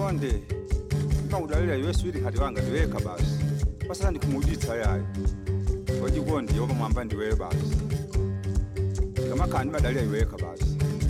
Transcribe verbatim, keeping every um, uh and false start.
konde ngawulalela yeswili khati wanga ndiweka basi pasala ndikumuditsa yayi wajikondi yoba mwamba ndiwe basi ngamakhani badalira iweka basi